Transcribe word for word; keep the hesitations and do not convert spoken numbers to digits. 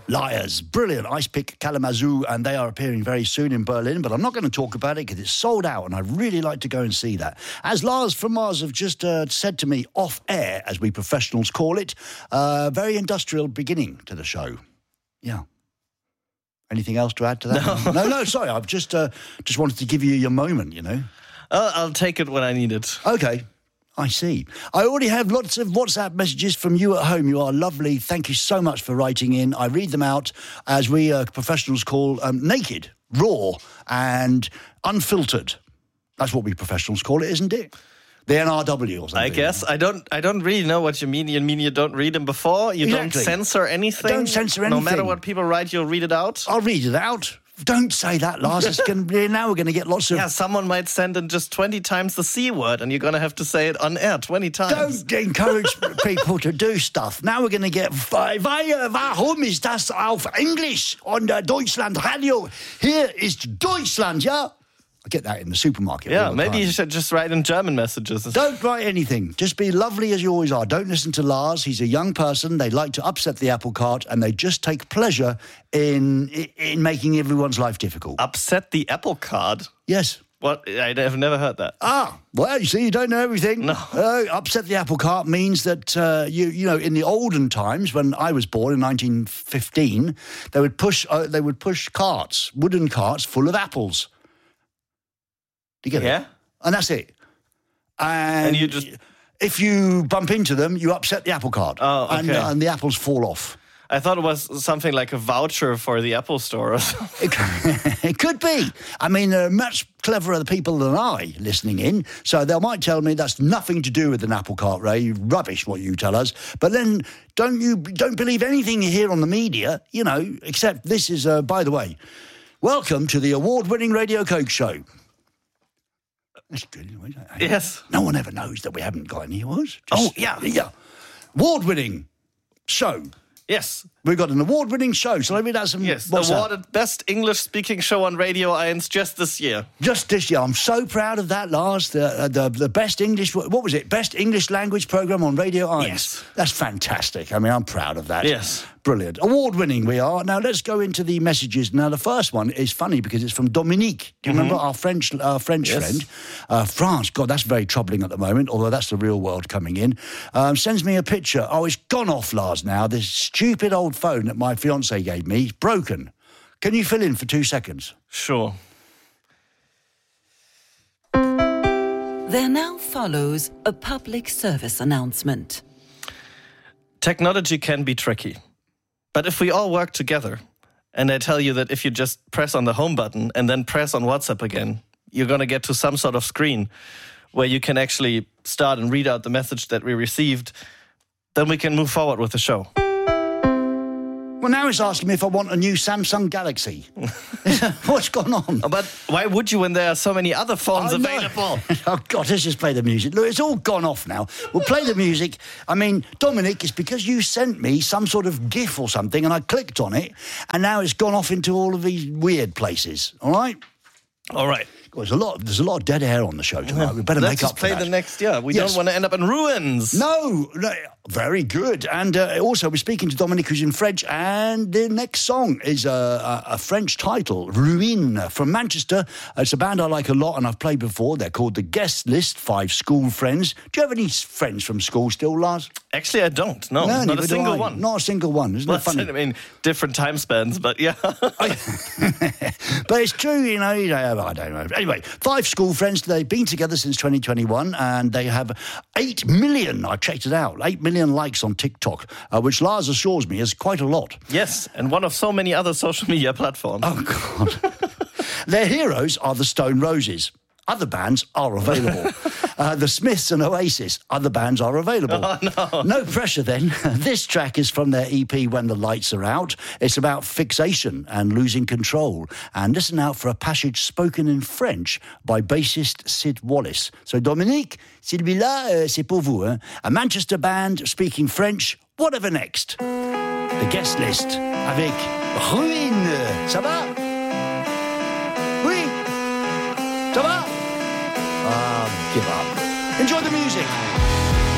Liars. Brilliant. Ice Pick Kalamazoo, and they are appearing very soon in Berlin, but I'm not going to talk about it because it's sold out, and I'd really like to go and see that. As Lars from Mars have just uh, said to me off air, as we professionals call it, uh, very industrial beginning to the show. Yeah. Anything else to add to that? No, no, no sorry. I've just uh, just wanted to give you your moment, you know. Uh, I'll take it when I need it. Okay. I see. I already have lots of WhatsApp messages from you at home. You are lovely. Thank you so much for writing in. I read them out as we uh, professionals call um, naked, raw, and unfiltered. That's what we professionals call it, isn't it? The N R W or something. I guess. I don't I don't really know what you mean. You mean you don't read them before? You Exactly. don't censor anything? Don't censor anything. No matter what people write, you'll read it out? I'll read it out. Don't say that, Lars. It's going to be, now we're going to get lots of... Yeah, someone might send in just twenty times the C word, and you're going to have to say it on air twenty times. Don't encourage people to do stuff. Now we're going to get... Warum ist das auf Englisch on the Deutschland Radio? Here is Deutschland, yeah? I get that in the supermarket. Yeah, all the maybe time. you should just write in German messages. Don't write anything. Just be lovely as you always are. Don't listen to Lars. He's a young person. They like to upset the apple cart, and they just take pleasure in in making everyone's life difficult. Upset the apple cart? Yes. What? I've never heard that. Ah, well, you see, you don't know everything. No. Uh, upset the apple cart means that, uh, you you know, in the olden times, when I was born in nineteen fifteen, they would push uh, they would push carts, wooden carts full of apples. Do you get Yeah? it? And that's it. And, And you just... if you bump into them, you upset the apple cart. Oh, okay. And, uh, and the apples fall off. I thought it was something like a voucher for the Apple Store or something. It could, it could be. I mean, there are much cleverer people than I listening in, so they might tell me that's nothing to do with an apple cart, Ray. Rubbish, what you tell us. But then don't you don't believe anything you hear on the media, you know, except this is, uh, by the way, welcome to the award-winning Radio Coke Show. That's good. Isn't it? Yes. No one ever knows that we haven't got any awards. Oh, yeah. Yeah. Award-winning show. Yes. We've got an award-winning show, so maybe that's some... Yes, what's that? awarded Best English-Speaking Show on Radio one just this year. Just this year. I'm so proud of that, Lars. The uh, the, the best English... What was it? Best English language programme on Radio one. Yes. That's fantastic. I mean, I'm proud of that. Yes. Brilliant. Award-winning we are. Now, let's go into the messages. Now, the first one is funny because it's from Dominique. Do you mm-hmm. remember our French our French yes. friend? Uh, France. God, that's very troubling at the moment, although that's the real world coming in. Um, sends me a picture. Oh, it's gone off, Lars, now. This stupid old phone that my fiancé gave me is broken. Can you fill in for two seconds? Sure. There now follows a public service announcement. Technology can be tricky. But if we all work together, and I tell you that if you just press on the home button and then press on WhatsApp again, you're going to get to some sort of screen where you can actually start and read out the message that we received, then we can move forward with the show. Well, now it's asking me if I want a new Samsung Galaxy. What's gone on? But why would you when there are so many other phones Oh, no. available? Oh, God, let's just play the music. Look, it's all gone off now. We'll play the music. I mean, Dominic, it's because you sent me some sort of GIF or something, and I clicked on it, and now it's gone off into all of these weird places. All right? All right. God, there's a lot. There's a lot of dead air on the show tonight. We better Let's make just up for play that. the next, yeah. We Yes. don't want to end up in ruins. No, no, very good. And uh, also, we're speaking to Dominic, who's in French, and the next song is a, a, a French title, Ruine, from Manchester. It's a band I like a lot, and I've played before. They're called The Guest List, five school friends. Do you have any friends from school still, Lars? Actually, I don't. No, not neither a do single I. one. Not a single one. Isn't Well, it funny? I mean, different time spans, but yeah. But it's true, you know, you know, I don't know. Anyway, five school friends, they've been together since twenty twenty-one, and they have eight million, I checked it out, eight million likes on TikTok, uh, which Lars assures me is quite a lot. Yes, and one of so many other social media platforms. Oh, God. Their heroes are the Stone Roses. Other bands are available. uh, the Smiths and Oasis, other bands are available. Oh, no. No pressure then. This track is from their E P When the Lights Are Out. It's about fixation and losing control. And listen out for a passage spoken in French by bassist Sid Wallace. So Dominique, celui-là, euh, c'est pour vous. Hein? A Manchester band speaking French. Whatever next. The Guest List avec Ruine. Ça va? Oui. Ça va? Ah, give up. Enjoy the music.